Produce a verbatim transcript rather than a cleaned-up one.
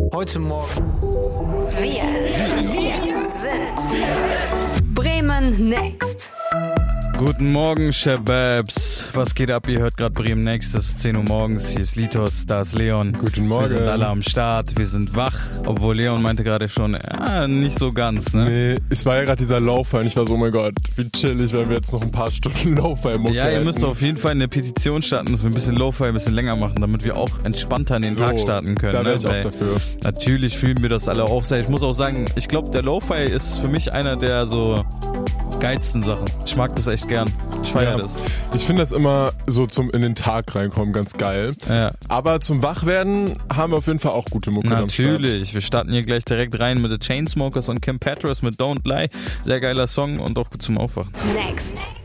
Heute Morgen. Wir, wir sind Bremen Next. Guten Morgen, Shababs. Was geht ab? Ihr hört gerade Bremen Next. Es ist zehn Uhr morgens. Hier ist Litos, da ist Leon. Guten Morgen. Wir sind alle am Start. Wir sind wach. Obwohl Leon meinte gerade schon, ja, nicht so ganz, ne? Nee, es war ja gerade dieser Laufer und ich war so, oh mein Gott, wie chillig, wenn wir jetzt noch ein paar Stunden Laufer im Mucke Ja, ihr hätten. müsst auf jeden Fall eine Petition starten, dass wir ein bisschen Lo-Fi ein bisschen länger machen, damit wir auch entspannter in den So, Tag starten können. da wär ne? ich auch Weil dafür. Natürlich fühlen wir das alle auch sehr. Ich muss auch sagen, ich glaube, der Lo-Fi ist für mich einer der so geilsten Sachen. Ich mag das echt gern. Ich feiere Ja, das. ich finde das immer so zum in den Tag reinkommen ganz geil. Ja. Aber zum Wachwerden haben wir auf jeden Fall auch gute Mucke am Start. Natürlich, wir starten hier gleich direkt rein mit The Chainsmokers und Kim Petras mit Don't Lie. Sehr geiler Song und auch gut zum Aufwachen. Next.